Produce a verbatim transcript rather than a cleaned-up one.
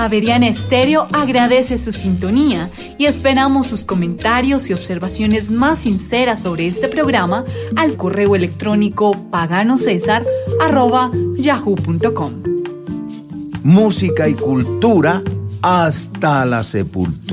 Javeriana Estéreo agradece su sintonía y esperamos sus comentarios y observaciones más sinceras sobre este programa al correo electrónico paganosesar arroba yahoo punto com. Música y cultura hasta la sepultura.